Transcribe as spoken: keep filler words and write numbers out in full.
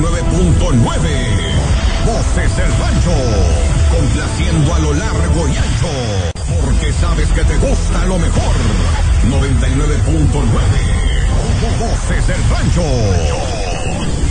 nueve punto nueve. Voces del Rancho, complaciendo a lo largo y ancho, porque sabes que te gusta lo mejor. noventa y nueve punto nueve. Voces del Rancho.